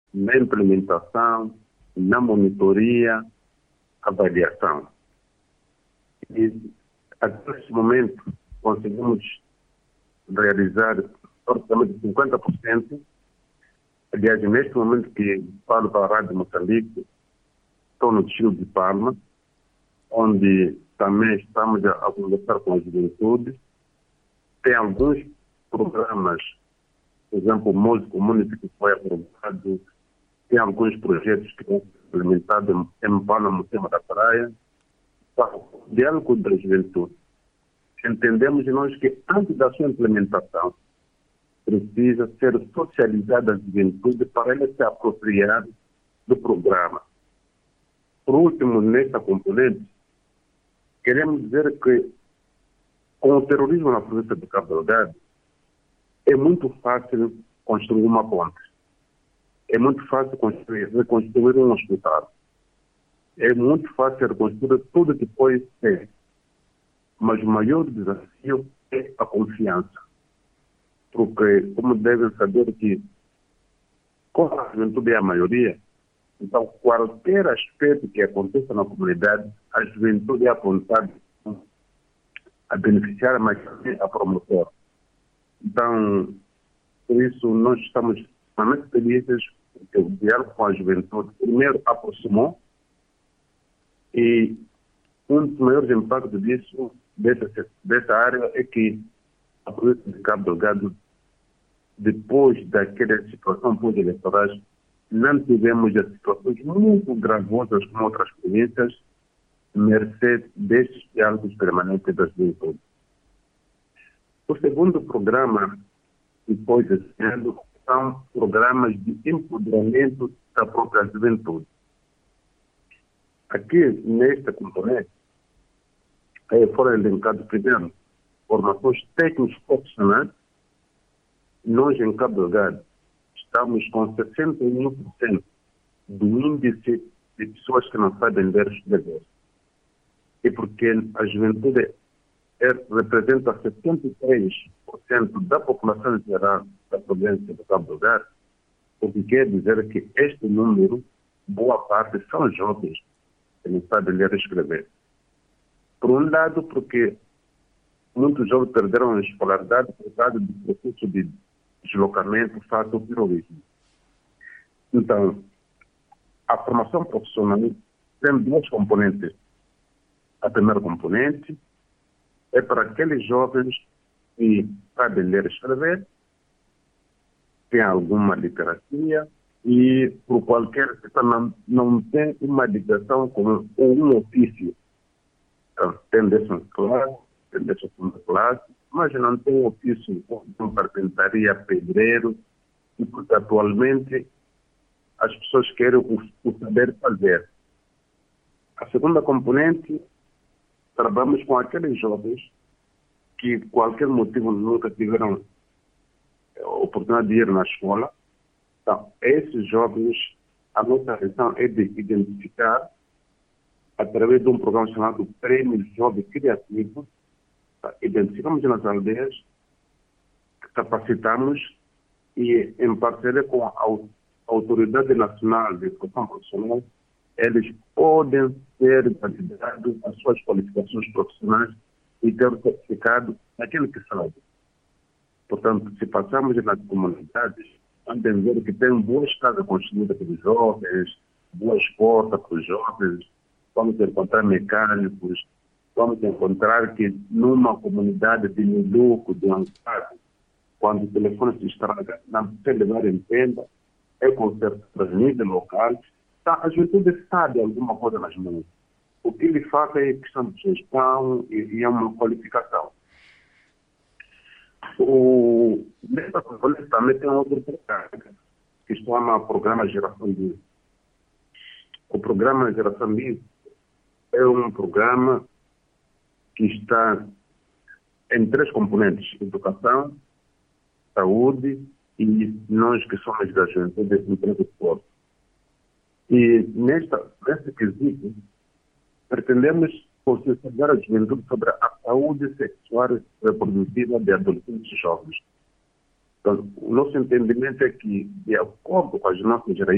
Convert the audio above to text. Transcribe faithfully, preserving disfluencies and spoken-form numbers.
na implementação, na monitoria, avaliação. E até neste momento conseguimos realizar praticamente cinquenta por cento. Aliás, neste momento que falo para a Rádio Moçambique, estou no Distrito de Palma, onde também estamos a, a conversar com a juventude. Tem alguns programas, por exemplo, o Mose Community que foi aprovado, tem alguns projetos que estão implementados em Palma, no tema da praia. O diálogo da juventude. Entendemos nós que antes da sua implementação precisa ser socializada a juventude para ela se apropriar do programa. Por último, nesta componente, queremos dizer que com o terrorismo na província de Cabo Delgado, é muito fácil construir uma ponte. É muito fácil construir, reconstruir um hospital. É muito fácil reconstruir tudo que pode ser. Mas o maior desafio é a confiança. Porque, como devem saber que, como a juventude é a maioria, então qualquer aspecto que aconteça na comunidade, a juventude é apontada a beneficiar, mas também a promover. Então, por isso, nós estamos extremamente felizes porque o diálogo com a juventude, primeiro, aproximou, e um dos maiores impactos disso, dessa, dessa área, é que a província de Cabo Delgado, depois daquela situação pós-eleitorais, não tivemos as situações muito gravosas como outras províncias, mercê destes diálogos permanentes das juventudes. O segundo programa que foi desenhado são programas de empoderamento da própria juventude. Aqui, nesta componente, foram elencados primeiro formações técnicos profissionais. Nós, em Cabo Delgado, estamos com sessenta e um por cento do índice de pessoas que não sabem ler e escrever. E porque a juventude é, representa setenta e três por cento da população geral da província de Cabo Delgado, o que quer dizer que este número, boa parte, são jovens que não sabem ler e escrever. Por um lado, porque muitos jovens perderam a escolaridade por causa do processo de deslocamento face ao terrorismo. Então, a formação profissional tem duas componentes. A primeira componente é para aqueles jovens que sabem ler e escrever, têm alguma literacia e, por qualquer questão, não, não tem uma ligação com um ofício. Então, tem décima classe, tem décima segunda classe, mas não tem um ofício como carpentaria, pedreiro, e porque atualmente as pessoas querem o, o saber fazer. A segunda componente, trabalhamos com aqueles jovens que, por qualquer motivo, nunca tiveram a oportunidade de ir na escola. Então, esses jovens, a nossa missão é de identificar, através de um programa chamado Prêmio Jovem Criativo, tá? Identificamos nas aldeias, capacitamos e, em parceria com a Autoridade Nacional de Educação Profissional, eles podem ser validados as suas qualificações profissionais e ter o certificado naquilo que sabem. Portanto, se passamos nas comunidades, vamos ver que tem boas casas construídas pelos jovens, boas portas para os jovens, vamos encontrar mecânicos, vamos encontrar que numa comunidade de Miluco, de Ancado, quando o telefone se estraga, não precisa levar em tenda, é consertado a nível local. Tá, a juventude sabe alguma coisa nas mãos. O que lhe falta é questão de gestão e, e é uma qualificação. O, nesta componente também tem outro programa, que se chama Programa Geração Livre. O Programa Geração Livre é um programa que está em três componentes: educação, saúde e nós que somos da juventude em transporte. E nesta, neste quesito, pretendemos conscientizar a juventude sobre a saúde sexual e reprodutiva de adolescentes e jovens. Então, o nosso entendimento é que, de acordo com as nossas